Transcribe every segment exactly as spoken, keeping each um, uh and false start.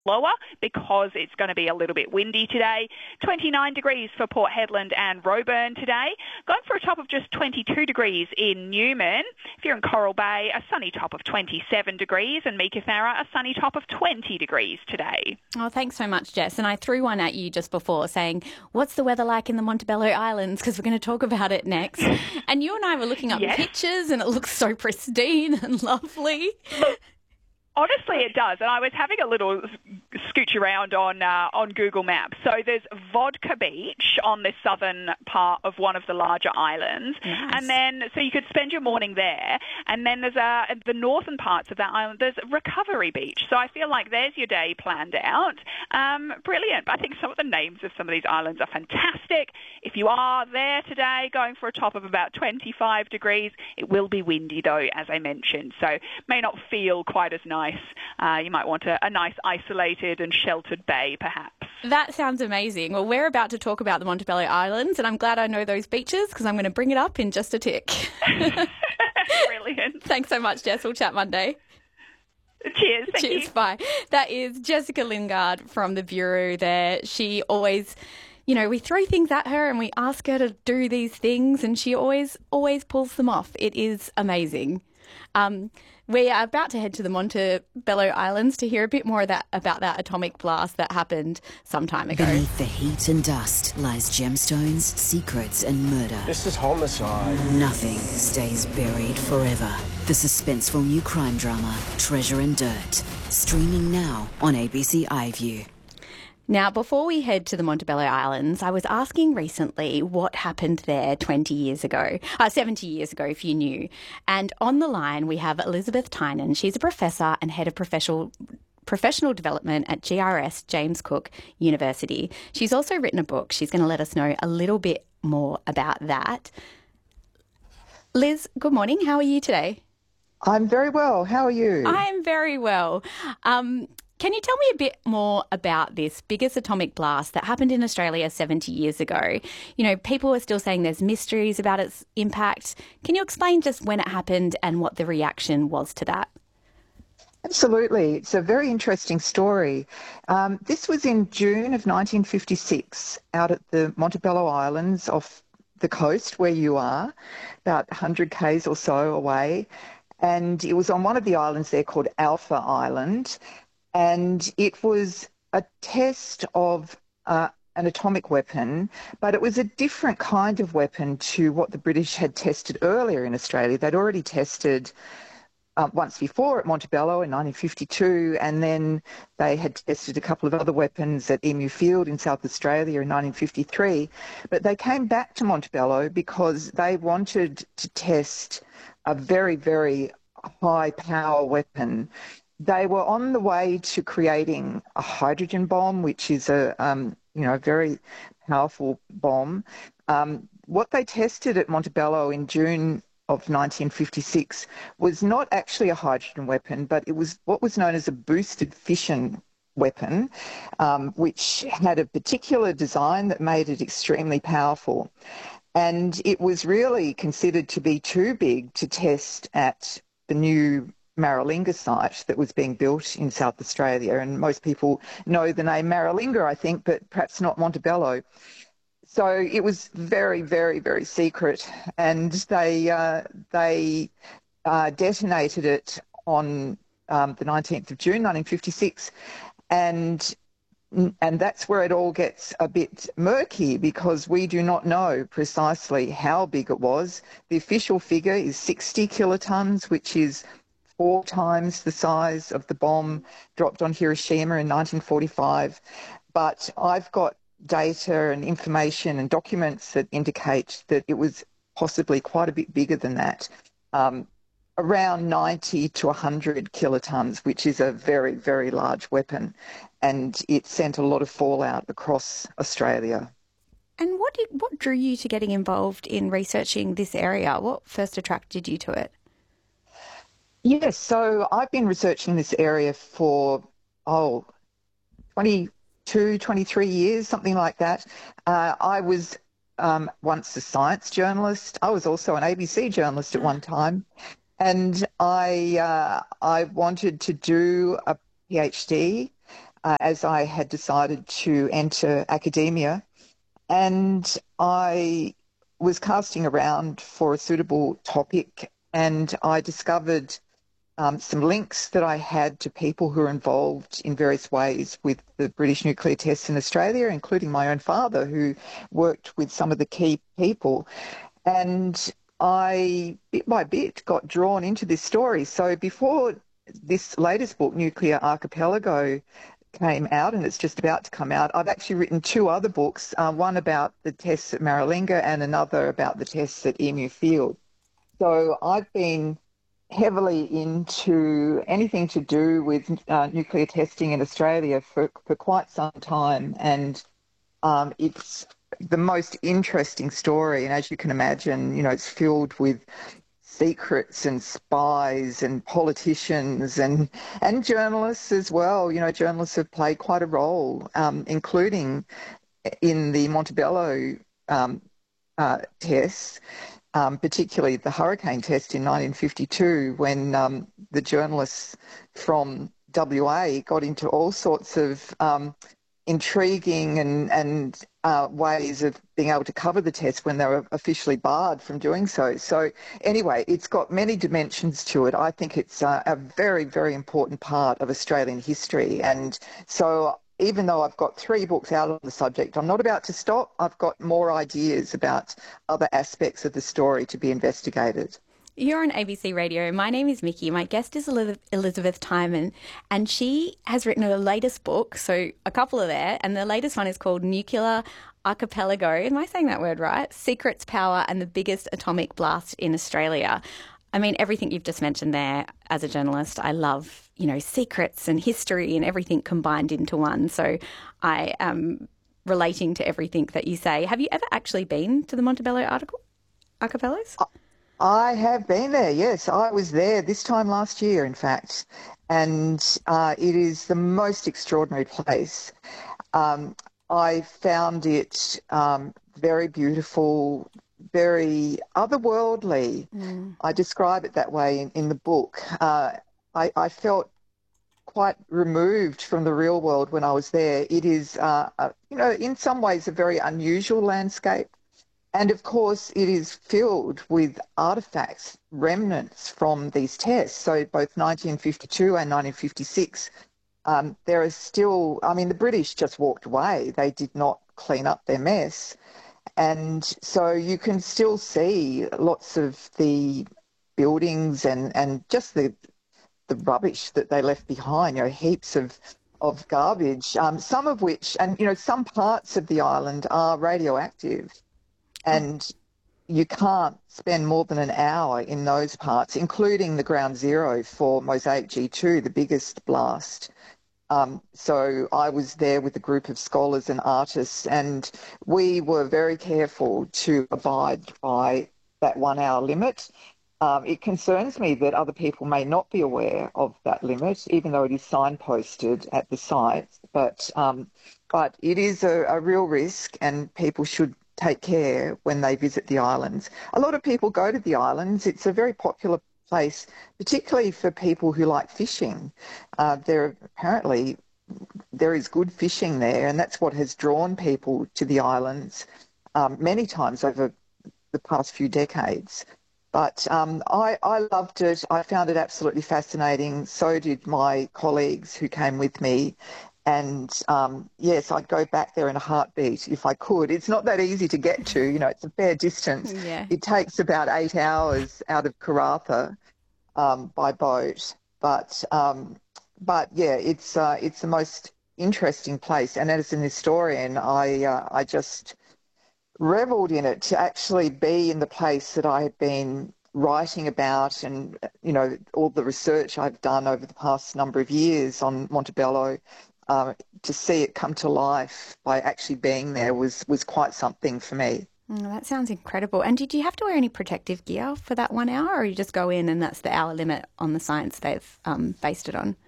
lower because it's going to be a little bit windy today. twenty-nine degrees for Port Hedland and Roebourne today. Going for a top of just twenty-two degrees in Newman. If you're in Coral Bay, a sunny top of twenty-seven degrees, and Meekatharra, a sunny top of twenty degrees today. Oh, thanks so much, Jess. And I threw one at you just before saying, what's the weather like in the Montebello Islands? Because we're going to talk about it next. And you and I were looking up Yes. pictures and it looks so pristine and lovely. Look, honestly, it does. And I was having a little scooch around on uh, on Google Maps. So there's Vodka Beach on the southern part of one of the larger islands. Nice. And then, so you could spend your morning there. And then there's uh, the northern parts of that island, there's Recovery Beach. So I feel like there's your day planned out. Um, brilliant. But I think some of the names of some of these islands are fantastic. If you are there today, going for a top of about twenty-five degrees, it will be windy though, as I mentioned. So may not feel quite as nice. Uh, you might want a, a nice isolated and sheltered bay, perhaps. That sounds amazing. Well, we're about to talk about the Montebello Islands, and I'm glad I know those beaches because I'm going to bring it up in just a tick. Brilliant. Thanks so much, Jess. We'll chat Monday. Cheers. Thank Cheers. you. Bye. That is Jessica Lingard from the Bureau there. She always, you know, we throw things at her and we ask her to do these things, and she always, always pulls them off. It is amazing. Um, we are about to head to the Montebello Islands to hear a bit more of that, about that atomic blast that happened some time ago. Beneath the heat and dust lies gemstones, secrets and murder. This is homicide. Nothing stays buried forever. The suspenseful new crime drama, Treasure and Dirt. Streaming now on A B C iView. Now, before we head to the Montebello Islands, I was asking recently what happened there twenty years ago, uh, seventy years ago, if you knew. And on the line, we have Elizabeth Tynan. She's a professor and head of professional professional development at G R S James Cook University. She's also written a book. She's going to let us know a little bit more about that. Liz, good morning. How are you today? I'm very well. How are you? I'm very well. Um, Can you tell me a bit more about this biggest atomic blast that happened in Australia seventy years ago? You know, people are still saying there's mysteries about its impact. Can you explain just when it happened and what the reaction was to that? Absolutely. It's a very interesting story. Um, this was in June of nineteen fifty-six out at the Montebello Islands off the coast where you are, about one hundred kays or so away. And it was on one of the islands there called Alpha Island. And it was a test of uh, an atomic weapon, but it was a different kind of weapon to what the British had tested earlier in Australia. They'd already tested uh, once before at Montebello in nineteen fifty-two, and then they had tested a couple of other weapons at Emu Field in South Australia in nineteen fifty-three. But they came back to Montebello because they wanted to test a very, very high-power weapon. They were on the way to creating a hydrogen bomb, which is a um, you know a very powerful bomb. Um, what they tested at Montebello in June of nineteen fifty-six was not actually a hydrogen weapon, but it was what was known as a boosted fission weapon, um, which had a particular design that made it extremely powerful. And it was really considered to be too big to test at the new Maralinga site that was being built in South Australia. And most people know the name Maralinga, I think, but perhaps not Montebello. So it was very, very, very secret. And they uh, they uh, detonated it on um, the nineteenth of June, nineteen fifty-six. And And that's where it all gets a bit murky because we do not know precisely how big it was. The official figure is sixty kilotons, which is four times the size of the bomb dropped on Hiroshima in nineteen forty-five. But I've got data and information and documents that indicate that it was possibly quite a bit bigger than that, um, around ninety to one hundred kilotons, which is a very, very large weapon. And it sent a lot of fallout across Australia. And what did, what drew you to getting involved in researching this area? What first attracted you to it? Yes, so I've been researching this area for, oh, twenty-two, twenty-three years, something like that. Uh, I was um, once a science journalist. I was also an A B C journalist at one time. And I, uh, I wanted to do a PhD uh, as I had decided to enter academia. And I was casting around for a suitable topic, and I discovered um, some links that I had to people who are involved in various ways with the British nuclear tests in Australia, including my own father, who worked with some of the key people. And I, bit by bit, got drawn into this story. So before this latest book, Nuclear Archipelago, came out, and it's just about to come out, I've actually written two other books, uh, one about the tests at Maralinga and another about the tests at Emu Field. So I've been heavily into anything to do with uh, nuclear testing in Australia for, for quite some time, and um, it's the most interesting story. And as you can imagine, you know, it's filled with secrets and spies and politicians and and journalists as well. You know, journalists have played quite a role, um, including in the Montebello um, uh, tests, um, particularly the hurricane test in nineteen fifty-two, when um, the journalists from W A got into all sorts of um, intriguing and, and uh, ways of being able to cover the test when they were officially barred from doing so. So anyway, it's got many dimensions to it. I think it's uh, a very, very important part of Australian history. And so even though I've got three books out on the subject, I'm not about to stop. I've got more ideas about other aspects of the story to be investigated. You're on A B C Radio. My name is Mickey. My guest is Elizabeth Tynan, and she has written her latest book, so a couple are there, and the latest one is called Nuclear Archipelago. Am I saying that word right? Secrets, Power and the Biggest Atomic Blast in Australia. I mean, everything you've just mentioned there, as a journalist, I love, you know, secrets and history and everything combined into one. So I am relating to everything that you say. Have you ever actually been to the Montebello article, archipelagos? Uh- I have been there, yes. I was there this time last year, in fact, and uh, it is the most extraordinary place. Um, I found it um, very beautiful, very otherworldly. Mm. I describe it that way in, in the book. Uh, I, I felt quite removed from the real world when I was there. It is, uh, a, you know, in some ways a very unusual landscape. And, of course, it is filled with artefacts, remnants from these tests. So both nineteen fifty-two and nineteen fifty-six, um, there is still, I mean, the British just walked away. They did not clean up their mess. And so you can still see lots of the buildings and, and just the the rubbish that they left behind, you know, heaps of of garbage, um, some of which, and, you know, some parts of the island are radioactive. And you can't spend more than an hour in those parts, including the ground zero for Mosaic G two, the biggest blast. Um, so I was there with a group of scholars and artists, and we were very careful to abide by that one-hour limit. Um, it concerns me that other people may not be aware of that limit, even though it is signposted at the site. But um, but it is a, a real risk, and people should take care when they visit the islands. A lot of people go to the islands. It's a very popular place, particularly for people who like fishing. Uh, there apparently there is good fishing there, and that's what has drawn people to the islands um, many times over the past few decades. But um, I, I loved it. I found it absolutely fascinating. So did my colleagues who came with me. And, um, yes, I'd go back there in a heartbeat if I could. It's not that easy to get to. You know, it's a fair distance. Yeah. It takes about eight hours out of Karratha um, by boat. But, um, but yeah, it's uh, it's the most interesting place. And as an historian, I uh, I just revelled in it to actually be in the place that I had been writing about, and, you know, all the research I've done over the past number of years on Montebello. Uh, to see it come to life by actually being there was, was quite something for me. Mm, that sounds incredible. And did you have to wear any protective gear for that one hour, or you just go in and that's the hour limit on the science they've um, based it on?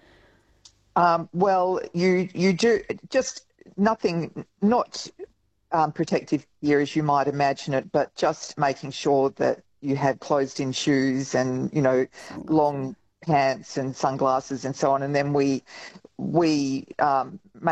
Um, well, you you do just nothing, not um, protective gear as you might imagine it, but just making sure that you had closed-in shoes and, you know, long pants and sunglasses and so on. And then we we um,